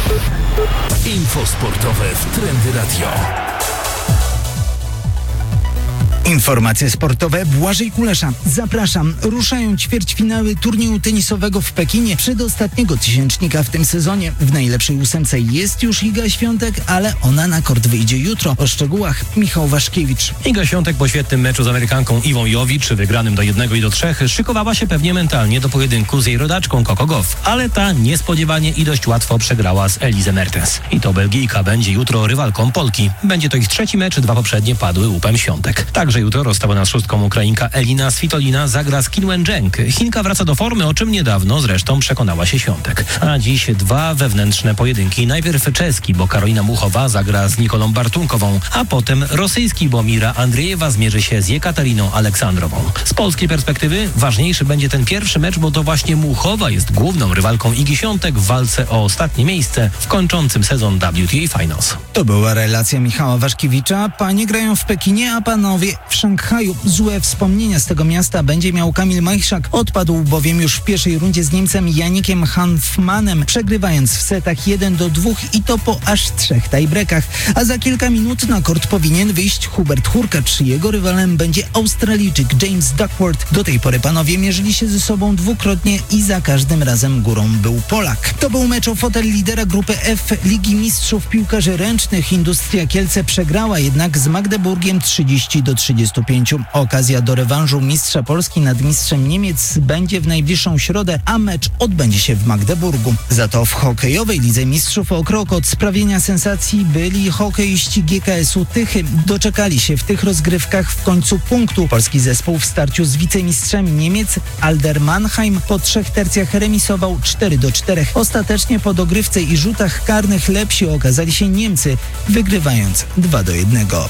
Info sportowe w Trendy Radio. Informacje sportowe Błażej Kulesza. Zapraszam. Ruszają ćwierćfinały turnieju tenisowego w Pekinie, przedostatniego tysięcznika w tym sezonie. W najlepszej ósemce jest już Iga Świątek, ale ona na kort wyjdzie jutro. O szczegółach Michał Waszkiewicz. Iga Świątek po świetnym meczu z Amerykanką Iwą Jowicz, wygranym do 1 i do 3, szykowała się pewnie mentalnie do pojedynku z jej rodaczką Coco Gauff, ale ta niespodziewanie i dość łatwo przegrała z Elise Mertens. I to Belgijka będzie jutro rywalką Polki. Będzie to ich trzeci mecz, 2 poprzednie padły łupem Świątek. Także jutro rozstawiona z szóstką Ukrainka Elina Svitolina zagra z Qin Wenzheng. Chinka wraca do formy, o czym niedawno zresztą przekonała się Świątek. A dziś 2 wewnętrzne pojedynki. Najpierw czeski, bo Karolina Muchowa zagra z Nikolą Bartunkową, a potem rosyjski, bo Mira Andriejewa zmierzy się z Jekateriną Aleksandrową. Z polskiej perspektywy ważniejszy będzie ten pierwszy mecz, bo to właśnie Muchowa jest główną rywalką Igi Świątek w walce o ostatnie miejsce w kończącym sezon WTA Finals. To była relacja Michała Waszkiewicza. Panie grają w Pekinie, a panowie w Szanghaju. Złe wspomnienia z tego miasta będzie miał Kamil Majchrzak. Odpadł bowiem już w pierwszej rundzie z Niemcem Janikiem Hanfmanem, przegrywając w setach 1-2 i to po aż 3 tiebreakach. A za kilka minut na kort powinien wyjść Hubert Hurkacz. Jego rywalem będzie Australijczyk James Duckworth. Do tej pory panowie mierzyli się ze sobą dwukrotnie i za każdym razem górą był Polak. To był mecz o fotel lidera grupy F Ligi Mistrzów Piłkarzy Ręcznych. Industria Kielce przegrała jednak z Magdeburgiem 30-35. Okazja do rewanżu mistrza Polski nad mistrzem Niemiec będzie w najbliższą środę, a mecz odbędzie się w Magdeburgu. Za to w hokejowej Lidze Mistrzów o krok od sprawienia sensacji byli hokeiści GKS-u Tychy. Doczekali się w tych rozgrywkach w końcu punktu. Polski zespół w starciu z wicemistrzem Niemiec Alder Mannheim po 3 tercjach remisował 4-4. Ostatecznie po dogrywce i rzutach karnych lepsi okazali się Niemcy, wygrywając 2-1.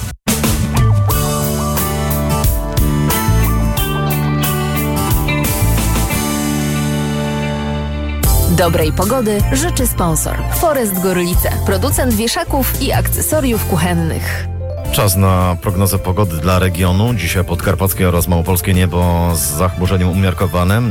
Dobrej pogody życzy sponsor Forest Gorlice, producent wieszaków i akcesoriów kuchennych. Czas na prognozę pogody dla regionu. Dzisiaj podkarpackie oraz małopolskie niebo z zachmurzeniem umiarkowanym.